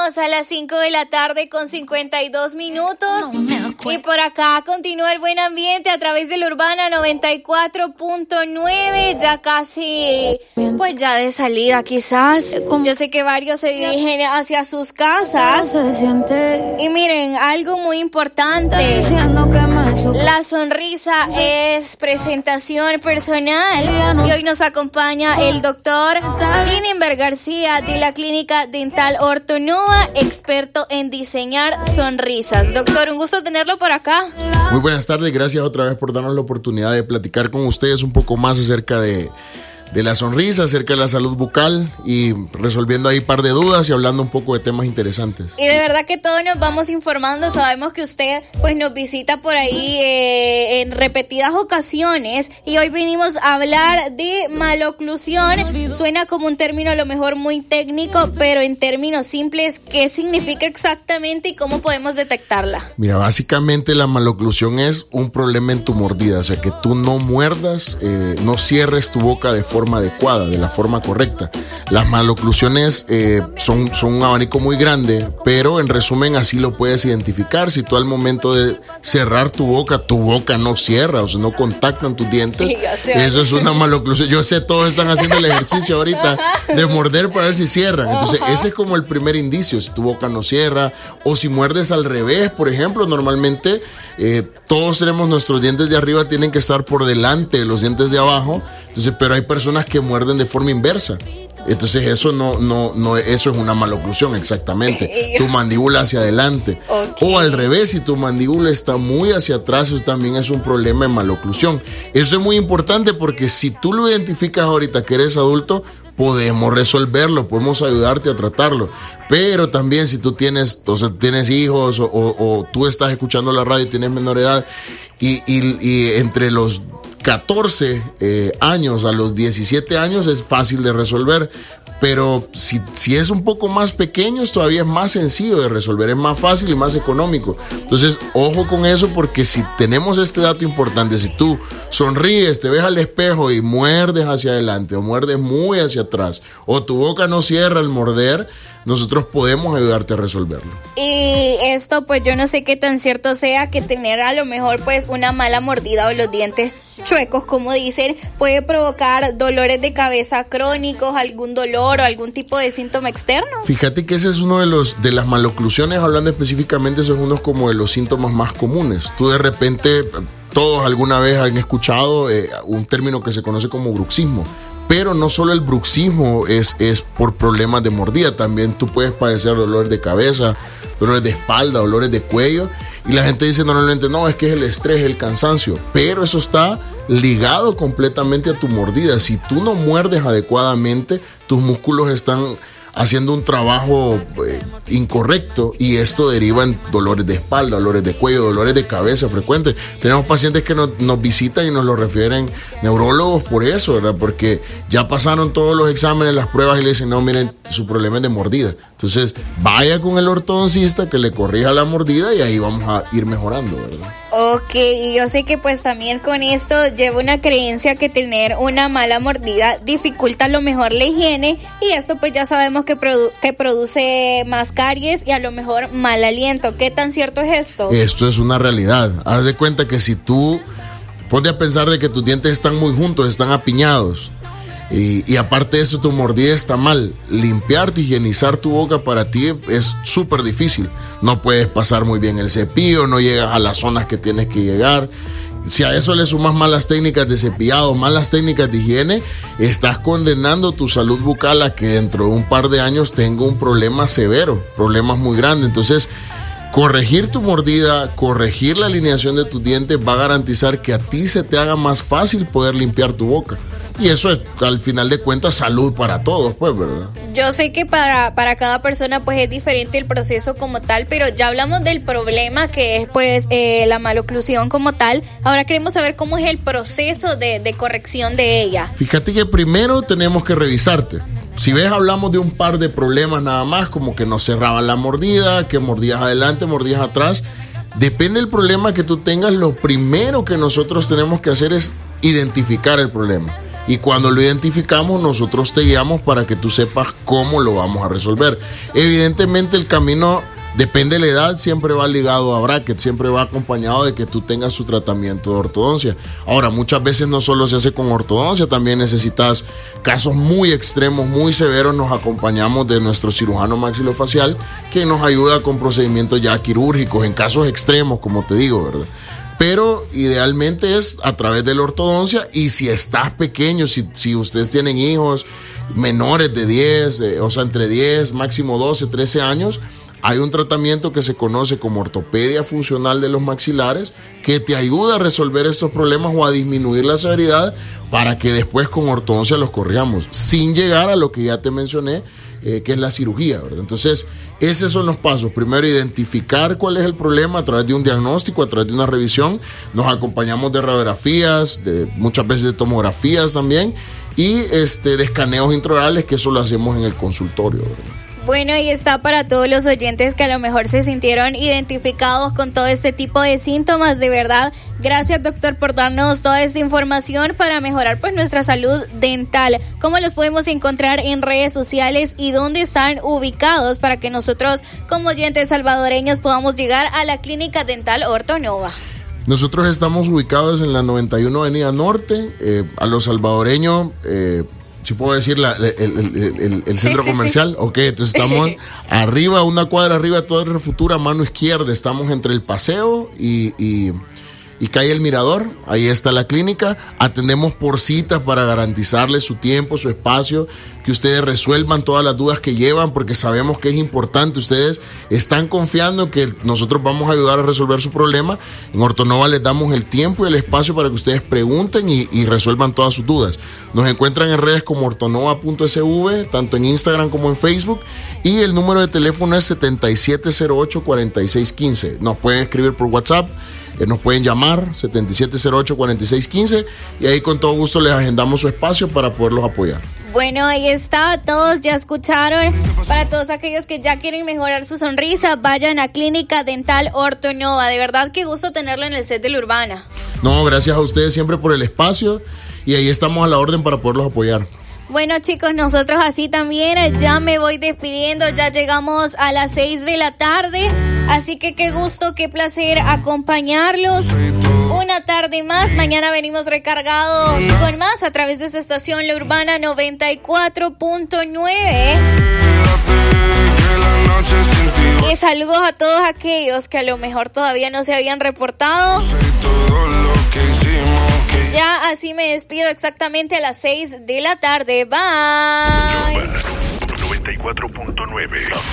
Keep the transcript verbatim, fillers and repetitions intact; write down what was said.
A las cinco de la tarde con cincuenta y dos minutos y por acá continúa el buen ambiente a través de la Urbana noventa y cuatro punto nueve, ya casi pues ya de salida quizás. Yo sé que varios se dirigen hacia sus casas y miren, algo muy importante, la sonrisa es presentación personal y hoy nos acompaña el doctor Ginenberg García de la Clínica Dental Ortonova, experto en diseñar sonrisas. Doctor, un gusto tenerlo por acá. Muy buenas tardes, gracias otra vez por darnos la oportunidad de platicar con ustedes un poco más acerca de, de la sonrisa, acerca de la salud bucal y resolviendo ahí un par de dudas y hablando un poco de temas interesantes. Y de verdad que todos nos vamos informando, sabemos que usted pues nos visita por ahí eh, en repetidas ocasiones y hoy venimos a hablar de maloclusión. Suena como un término a lo mejor muy técnico, pero en términos simples, ¿qué significa exactamente y cómo podemos detectarla? Mira, básicamente la maloclusión es un problema en tu mordida, o sea que tú no muerdas, eh, no cierres tu boca de forma adecuada, de la forma correcta. Las maloclusiones eh, son, son un abanico muy grande, pero en resumen así lo puedes identificar. Si tú al momento de cerrar tu boca, tu boca no cierra, o sea, no contactan tus dientes, sí, eso es una maloclusión. Yo sé, todos están haciendo el ejercicio ahorita de morder para ver si cierran. Entonces ese es como el primer indicio, si tu boca no cierra, o si muerdes al revés, por ejemplo, normalmente eh, todos tenemos nuestros dientes de arriba, tienen que estar por delante de los dientes de abajo. Entonces, pero hay personas que muerden de forma inversa. Entonces eso no, no, no, eso es una maloclusión exactamente. Tu mandíbula hacia adelante. Okay. O al revés, si tu mandíbula está muy hacia atrás, eso también es un problema de maloclusión. Eso es muy importante porque si tú lo identificas ahorita que eres adulto, podemos resolverlo, podemos ayudarte a tratarlo. Pero también si tú tienes, o sea, tienes hijos o, o, o tú estás escuchando la radio y tienes menor edad y, y, y entre los catorce eh, años a los diecisiete años es fácil de resolver, pero si, si es un poco más pequeño todavía es más sencillo de resolver, es más fácil y más económico. Entonces ojo con eso, porque si tenemos este dato importante, si tú sonríes, te ves al espejo y muerdes hacia adelante o muerdes muy hacia atrás o tu boca no cierra al morder, nosotros podemos ayudarte a resolverlo. Y esto pues yo no sé qué tan cierto sea, que tener a lo mejor pues una mala mordida o los dientes chuecos, como dicen, puede provocar dolores de cabeza crónicos, algún dolor o algún tipo de síntoma externo. Fíjate que ese es uno de los de las maloclusiones, hablando específicamente, son unos como de los síntomas más comunes. Tú de repente, todos alguna vez han escuchado eh, un término que se conoce como bruxismo. Pero no solo el bruxismo es, es por problemas de mordida, también tú puedes padecer dolores de cabeza, dolores de espalda, dolores de cuello. Y la gente dice normalmente, no, es que es el estrés, el cansancio. Pero eso está ligado completamente a tu mordida. Si tú no muerdes adecuadamente, tus músculos están haciendo un trabajo eh, incorrecto y esto deriva en dolores de espalda, dolores de cuello, dolores de cabeza frecuentes. Tenemos pacientes que nos, nos visitan y nos lo refieren neurólogos por eso, ¿verdad? Porque ya pasaron todos los exámenes, las pruebas y le dicen, no, miren, su problema es de mordida. Entonces, vaya con el ortodoncista que le corrija la mordida y ahí vamos a ir mejorando, ¿verdad? Ok, y yo sé que pues también con esto lleva una creencia que tener una mala mordida dificulta a lo mejor la higiene y esto pues ya sabemos que, produ- que produce más caries y a lo mejor mal aliento. ¿Qué tan cierto es esto? Esto es una realidad. Haz de cuenta que si tú ponte a pensar de que tus dientes están muy juntos, están apiñados y, y aparte de eso tu mordida está mal, limpiarte, higienizar tu boca para ti es súper difícil. No puedes pasar muy bien el cepillo, no llegas a las zonas que tienes que llegar. Si a eso le sumas malas técnicas de cepillado, malas técnicas de higiene, estás condenando tu salud bucal a que dentro de un par de años tenga un problema severo, problemas muy grandes. Entonces, corregir tu mordida, corregir la alineación de tus dientes va a garantizar que a ti se te haga más fácil poder limpiar tu boca. Y eso es, al final de cuentas, salud para todos, pues, ¿verdad? Yo sé que para, para cada persona, pues, es diferente el proceso como tal, pero ya hablamos del problema que es, pues, eh, la maloclusión como tal. Ahora queremos saber cómo es el proceso de, de corrección de ella. Fíjate que primero tenemos que revisarte. Si ves, hablamos de un par de problemas nada más, como que no cerraban la mordida, que mordías adelante, mordías atrás. Depende del problema que tú tengas, lo primero que nosotros tenemos que hacer es identificar el problema. Y cuando lo identificamos, nosotros te guiamos para que tú sepas cómo lo vamos a resolver. Evidentemente el camino, depende de la edad, siempre va ligado a bracket, siempre va acompañado de que tú tengas su tratamiento de ortodoncia. Ahora, muchas veces no solo se hace con ortodoncia, también necesitas casos muy extremos, muy severos, nos acompañamos de nuestro cirujano maxilofacial, que nos ayuda con procedimientos ya quirúrgicos, en casos extremos, como te digo, ¿verdad? Pero idealmente es a través de la ortodoncia, y si estás pequeño, si, si ustedes tienen hijos menores de diez, eh, o sea, entre diez, máximo doce, trece años, hay un tratamiento que se conoce como ortopedia funcional de los maxilares, que te ayuda a resolver estos problemas o a disminuir la severidad para que después con ortodoncia los corrijamos, sin llegar a lo que ya te mencioné, eh, que es la cirugía, ¿verdad? Entonces, esos son los pasos. Primero, identificar cuál es el problema a través de un diagnóstico, a través de una revisión. Nos acompañamos de radiografías, de, muchas veces de tomografías también, y este, de escaneos intraorales, que eso lo hacemos en el consultorio, ¿verdad? Bueno, y está para todos los oyentes que a lo mejor se sintieron identificados con todo este tipo de síntomas. De verdad, gracias, doctor, por darnos toda esta información para mejorar pues nuestra salud dental. ¿Cómo los podemos encontrar en redes sociales y dónde están ubicados para que nosotros como oyentes salvadoreños podamos llegar a la Clínica Dental Ortonova? Nosotros estamos ubicados en la noventa y uno Avenida Norte. Eh, a los salvadoreños, eh, si puedo decir, la, el, el, el, el centro sí, sí, comercial. Sí. Ok, entonces estamos arriba, una cuadra arriba de Torre Futura, mano izquierda. Estamos entre el Paseo y, y, y calle El Mirador. Ahí está la clínica. Atendemos por citas para garantizarles su tiempo, su espacio, que ustedes resuelvan todas las dudas que llevan, porque sabemos que es importante. Ustedes están confiando que nosotros vamos a ayudar a resolver su problema. En Ortonova les damos el tiempo y el espacio para que ustedes pregunten y, y resuelvan todas sus dudas. Nos encuentran en redes como ortonova punto s v, tanto en Instagram como en Facebook, y el número de teléfono es setenta y siete cero ocho, cuarenta y seis quince. Nos pueden escribir por WhatsApp, eh, nos pueden llamar setenta y siete cero ocho, cuarenta y seis quince, y ahí con todo gusto les agendamos su espacio para poderlos apoyar. Bueno, ahí está, todos ya escucharon. Para todos aquellos que ya quieren mejorar su sonrisa, vayan a Clínica Dental Ortonova. De verdad, qué gusto tenerlo en el set de La Urbana. No, gracias a ustedes siempre por el espacio, y ahí estamos a la orden para poderlos apoyar. Bueno, chicos, nosotros así también, ya me voy despidiendo, ya llegamos a las seis de la tarde, así que qué gusto, qué placer acompañarlos una tarde más. Mañana venimos recargados con más a través de esta estación La Urbana noventa y cuatro punto nueve. Y saludos a todos aquellos que a lo mejor todavía no se habían reportado. Ya así me despido exactamente a las seis de la tarde. Bye. noventa y cuatro punto nueve